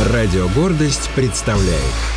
Радио «Гордость» представляет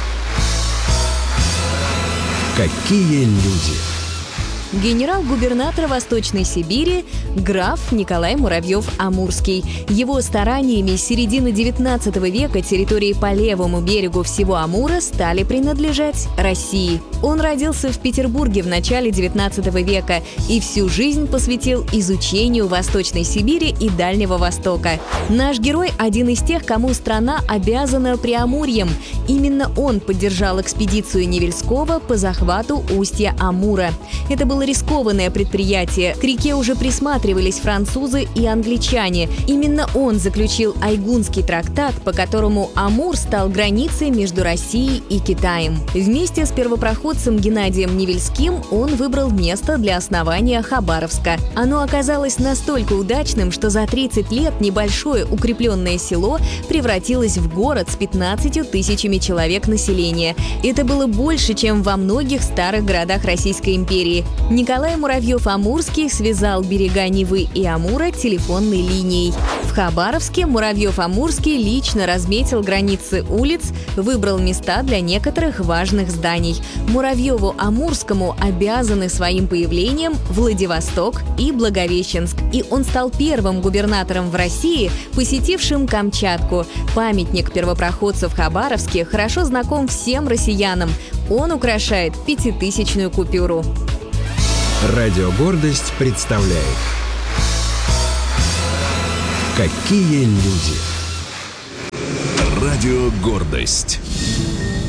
«Какие люди». Генерал-губернатор Восточной Сибири граф Николай Муравьев-Амурский. Его стараниями с середины XIX века территории по левому берегу всего Амура стали принадлежать России. Он родился в Петербурге в начале XIX века и всю жизнь посвятил изучению Восточной Сибири и Дальнего Востока. Наш герой – один из тех, кому страна обязана Преамурьем. Именно он поддержал экспедицию Невельского по захвату устья Амура. Это было рискованное предприятие. К реке уже присматривались французы и англичане. Именно он заключил Айгунский трактат, по которому Амур стал границей между Россией и Китаем. Вместе с первопроходцем Геннадием Невельским он выбрал место для основания Хабаровска. Оно оказалось настолько удачным, что за 30 лет небольшое укрепленное село превратилось в город с 15 тысячами человек населения. Это было больше, чем во многих старых городах Российской империи. Николай Муравьев-Амурский связал берега Невы и Амура телефонной линией. В Хабаровске Муравьев-Амурский лично разметил границы улиц, выбрал места для некоторых важных зданий. Муравьеву-Амурскому обязаны своим появлением Владивосток и Благовещенск. И он стал первым губернатором в России, посетившим Камчатку. Памятник первопроходцев в Хабаровске хорошо знаком всем россиянам. Он украшает 5000-ную купюру. Радио «Гордость» представляет «Какие люди». Радио «Гордость».